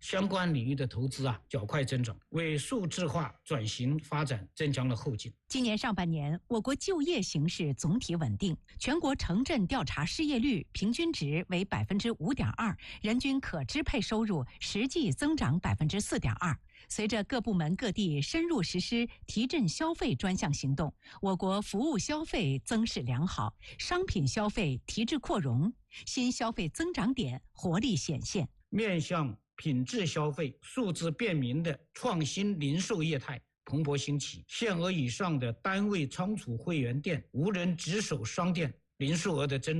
相关领域的投资较快增长，为数字化转型发展增强了后劲。 今年上半年，我国就业形势总体稳定，全国城镇调查失业率平均值为5.2%，人均可支配收入实际增长4.2%。随着各部门各地深入实施提振消费专项行动，我国服务消费增势良好，商品消费提质扩容，新消费增长点活力显现。 面向品质消费、数字便民的创新零售业态蓬勃兴起，限额以上的单位仓储会员店、无人值守商店零售额的增长